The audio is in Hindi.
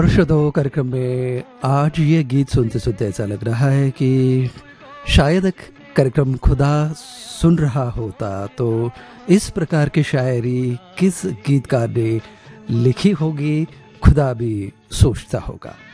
श्रोताओं, कार्यक्रम में आज ये गीत सुनते सुनते ऐसा लग रहा है कि शायद कार्यक्रम खुदा सुन रहा होता तो इस प्रकार की शायरी किस गीतकार ने लिखी होगी, खुदा भी सोचता होगा।